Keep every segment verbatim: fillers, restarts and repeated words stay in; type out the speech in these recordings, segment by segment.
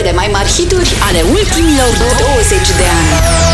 Cele mai mari hituri ale ultimilor douăzeci de ani.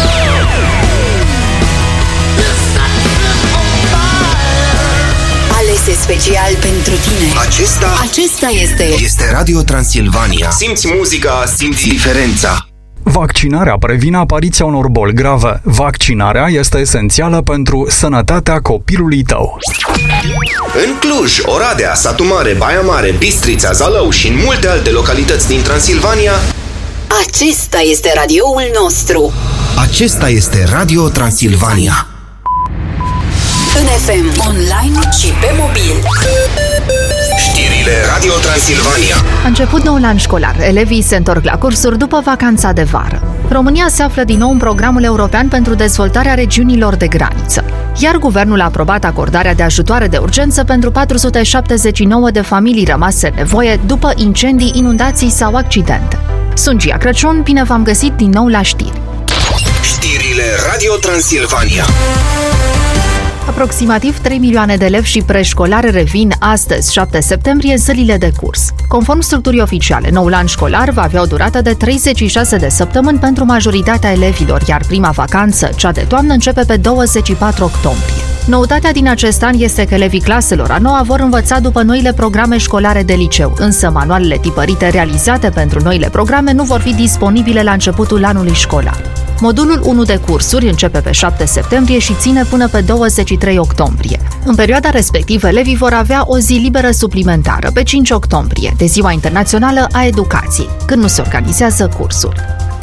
Alese special pentru tine. Acesta Acesta este Este Radio Transilvania. Simți muzica, simți diferența. Vaccinarea previne apariția unor boli grave. Vaccinarea este esențială pentru sănătatea copilului tău. În Cluj, Oradea, Satu Mare, Baia Mare, Bistrița, Zalău și în multe alte localități din Transilvania, Acesta este radioul nostru. acesta este Radio Transilvania. În F M, online și pe mobil. Știrile Radio Transilvania. A început noul an școlar. Elevii se întorc la cursuri după vacanța de vară. România se află din nou în programul european pentru dezvoltarea regiunilor de graniță. Iar guvernul a aprobat acordarea de ajutoare de urgență pentru patru sute șaptezeci și nouă de familii rămase în nevoie după incendii, inundații sau accidente. Sunt Gia Crăciun, bine v-am găsit din nou la știri. Știrile Radio Transilvania. Aproximativ trei milioane de elevi și preșcolari revin astăzi, șapte septembrie, în sălile de curs. Conform structurii oficiale, noul an școlar va avea o durată de treizeci și șase de săptămâni pentru majoritatea elevilor, iar prima vacanță, cea de toamnă, începe pe douăzeci și patru octombrie. Noutatea din acest an este că elevii claselor a noua vor învăța după noile programe școlare de liceu, însă manualele tipărite realizate pentru noile programe nu vor fi disponibile la începutul anului școlar. Modulul unu de cursuri începe pe șapte septembrie și ține până pe douăzeci și trei octombrie. În perioada respectivă, elevii vor avea o zi liberă suplimentară pe cinci octombrie, de Ziua Internațională a Educației, când nu se organizează cursuri.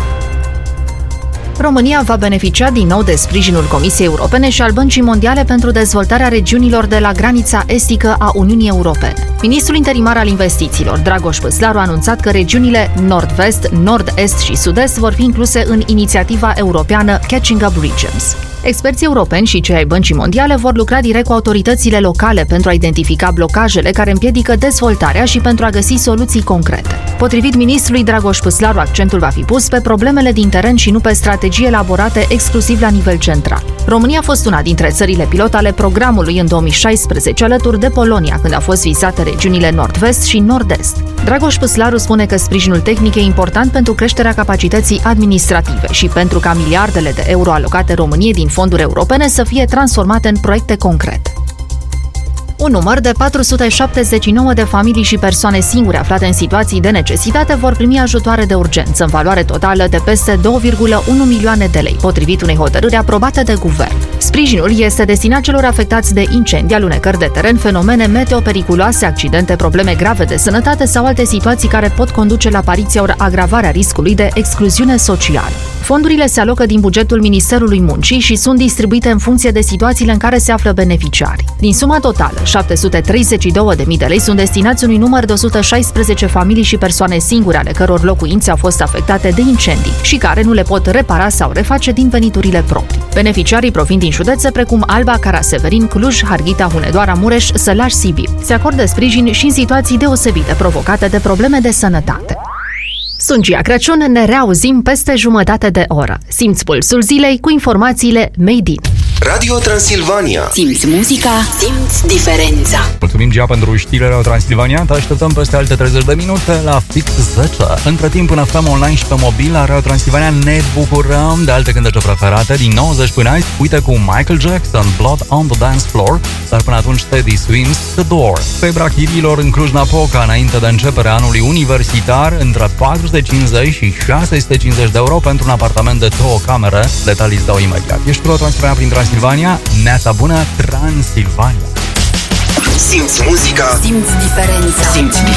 România va beneficia din nou de sprijinul Comisiei Europene și al Băncii Mondiale pentru dezvoltarea regiunilor de la granița estică a Uniunii Europene. Ministrul interimar al investițiilor, Dragoș Păslaru, a anunțat că regiunile nord-vest, nord-est și sud-est vor fi incluse în inițiativa europeană Catching Up Regions. Experții europeni și cei ai Băncii Mondiale vor lucra direct cu autoritățile locale pentru a identifica blocajele care împiedică dezvoltarea și pentru a găsi soluții concrete. Potrivit ministrului Dragoș Păslaru, accentul va fi pus pe problemele din teren și nu pe strategii elaborate exclusiv la nivel central. România a fost una dintre țările pilot ale programului în două mii șaisprezece, alături de Polonia, când au fost vizate regiunile nord-vest și nord-est. Dragoș Păslaru spune că sprijinul tehnic e important pentru creșterea capacității administrative și pentru ca miliardele de euro alocate României din fonduri europene să fie transformate în proiecte concrete. Un număr de patru sute șaptezeci și nouă de familii și persoane singure aflate în situații de necesitate vor primi ajutoare de urgență în valoare totală de peste două virgulă unu milioane de lei, potrivit unei hotărâri aprobate de guvern. Sprijinul este destinat celor afectați de incendii, alunecări de teren, fenomene meteo periculoase, accidente, probleme grave de sănătate sau alte situații care pot conduce la apariția ori agravarea riscului de excluziune socială. Fondurile se alocă din bugetul Ministerului Muncii și sunt distribuite în funcție de situațiile în care se află beneficiarii. Din suma totală, șapte sute treizeci și două de mii de lei sunt destinați unui număr de o sută șaisprezece familii și persoane singure ale căror locuințe au fost afectate de incendii și care nu le pot repara sau reface din veniturile proprii. Beneficiarii provin din județe precum Alba, Caraseverin, Cluj, Harghita, Hunedoara, Mureș, Sălaș, Sibiu. Se acordă sprijin și în situații deosebite provocate de probleme de sănătate. Sunt Gia Crăciun, ne reauzim peste jumătate de oră. Simți pulsul zilei cu informațiile Made in. Radio Transilvania. Simți muzica, simți diferența. Mulțumim, Gia, pentru știrile Radio Transilvania. Te așteptăm peste alte treizeci de minute la fix zece. Între timp, până aflăm online și pe mobil la Radio Transilvania, ne bucurăm de alte cântece preferate din nouăzeci până azi. Uite cu Michael Jackson, Blood on the Dance Floor, dar până atunci Teddy Swims, The Door. Febra chirilor în Cluj-Napoca, înainte de începerea anului universitar, între patru sute cincizeci și șase sute cincizeci de euro pentru un apartament de două camere. Detalii îți dau imediat. Ești cu Radio Transilvania prin Transilvania, neața bună, Transilvania. Simți muzica, Simți diferența. simți diferența.